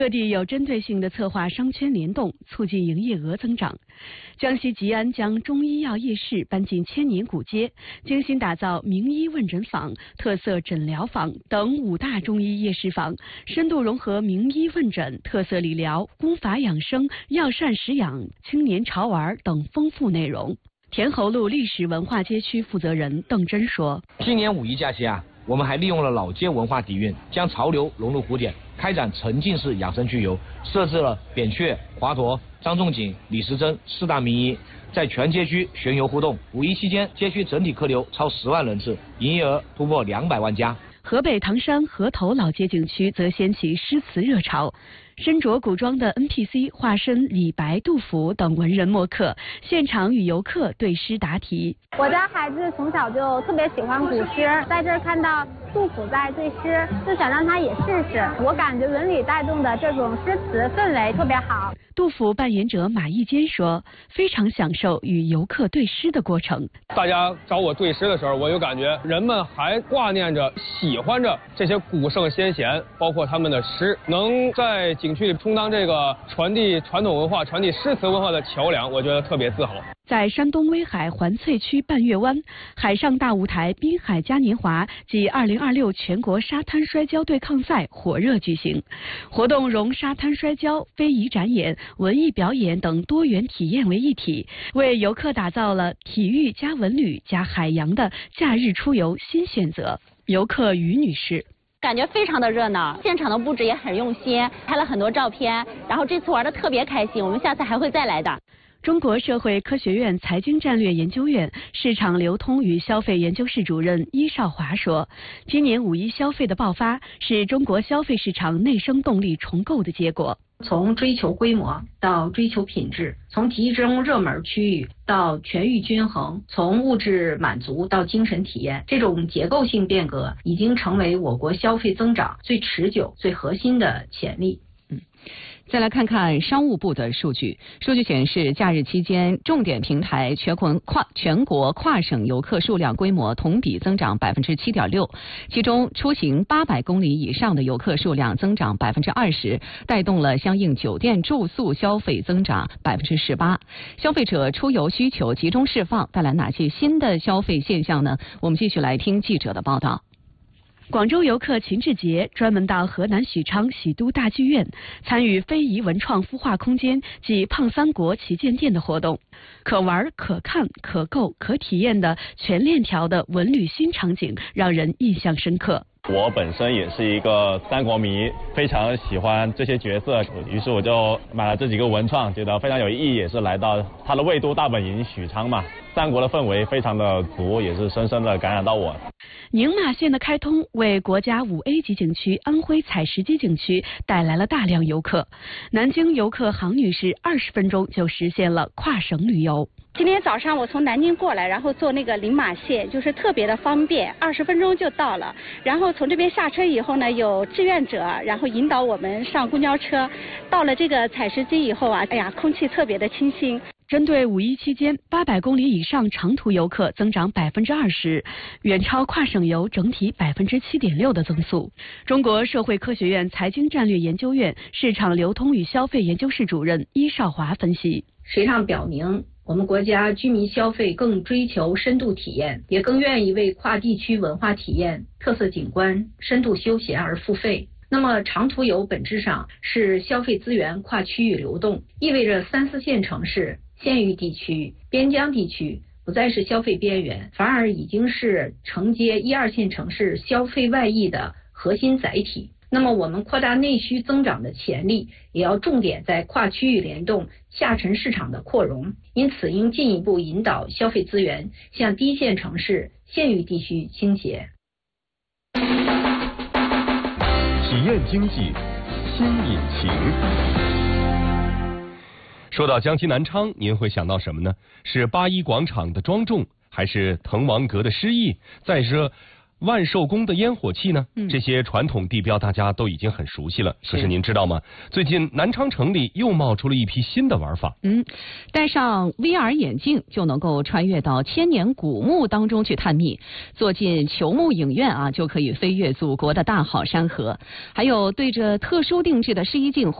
各地有针对性的策划商圈联动，促进营业额增长。江西吉安将中医药夜市搬进千年古街，精心打造名医问诊坊、特色诊疗坊等5大中医夜市坊，深度融合名医问诊、特色理疗、功法养生、药膳食养、青年潮玩等丰富内容。田侯路历史文化街区负责人邓真说：“ 今年5一假期我们还利用了老街文化底蕴，将潮流融入古典，开展沉浸式养生趣游，设置了扁鹊、华佗、张仲景、李时珍4大名医，在全街区巡游互动。5一期间，街区整体客流超10万人次，营业额突破200万加。” 河北唐山河头老街景区则掀起诗词热潮，身着古装的 NPC 化身李白、杜甫等文人墨客，现场与游客对诗答题。 我家孩子从小就特别喜欢古诗，在这儿看到杜甫在对诗，就想让他也试试。我感觉文旅带动的这种诗词氛围特别好。 杜甫扮演者马一坚说：“非常享受与游客对诗的过程。 大家找我对诗的时候，我有感觉人们还挂念着、喜欢着这些古圣先贤，包括他们的诗，能在景区里充当这个传递传统文化、传递诗词文化的桥梁，我觉得特别自豪。” 在山东威海环翠区半月湾，海上大舞台滨海嘉年华暨2026全国沙滩摔跤对抗赛火热举行。活动融沙滩摔跤、非遗展演、文艺表演等多元体验为一体，为游客打造了体育加文旅加海洋的假日出游新选择。游客于女士。 感觉非常的热闹，现场的布置也很用心，拍了很多照片，然后这次玩的特别开心，我们下次还会再来的。 中国社会科学院财经战略研究院市场流通与消费研究室主任伊少华说：“今年5一消费的爆发是中国消费市场内生动力重构的结果。 从追求规模到追求品质，从集中热门区域到全域均衡，从物质满足到精神体验，这种结构性变革已经成为我国消费增长最持久、最核心的潜力。” 再来看看商务部的数据。数据显示，假日期间，重点平台全国跨省游客数量规模同比增长7.6%，其中出行800公里以上的游客数量增长20%，带动了相应酒店住宿消费增长18%。消费者出游需求集中释放，带来哪些新的消费现象呢？我们继续来听记者的报道。 广州游客秦志杰专门到河南许昌喜都大剧院参与非遗文创孵化空间及胖三国旗舰店的活动，可玩、可看、可购、可体验的全链条的文旅新场景让人印象深刻。 我本身也是一个三国迷，非常喜欢这些角色，于是我就买了这几个文创，觉得非常有意义，也是来到它的魏都大本营许昌嘛，三国的氛围非常的足，也是深深的感染到我。 宁马线的开通为国家5A 级景区安徽采石矶景区带来了大量游客。南京游客杭女士20分钟就实现了跨省旅游。 今天早上我从南京过来，然后坐那个宁马线，就是特别的方便，20分钟就到了。然后从这边下车以后呢，有志愿者，然后引导我们上公交车。到了这个采石矶以后哎呀，空气特别的清新。 针对5一期间800公里以上长途游客增长20%，远超跨省游整体7.6%的增速。中国社会科学院财经战略研究院市场流通与消费研究室主任伊少华分析： 实际上表明，我们国家居民消费更追求深度体验，也更愿意为跨地区文化体验、特色景观、深度休闲而付费。那么长途游本质上是消费资源跨区域流动，意味着3、4线城市、县域地区、边疆地区不再是消费边缘，反而已经是承接1、2线城市消费外溢的核心载体。那么我们扩大内需增长的潜力，也要重点在跨区域联动、下沉市场的扩容，因此应进一步引导消费资源向低线城市、县域地区倾斜。 体验经济新引擎。说到江西南昌，您会想到什么呢？是八一广场的庄重，还是滕王阁的诗意？再说万寿宫的烟火气呢？这些传统地标大家都已经很熟悉了。可是您知道吗？最近南昌城里又冒出了一批新的玩法。 戴上 VR 眼镜就能够穿越到千年古墓当中去探秘，坐进球幕影院啊，就可以飞越祖国的大好山河。还有对着特殊定制的试衣镜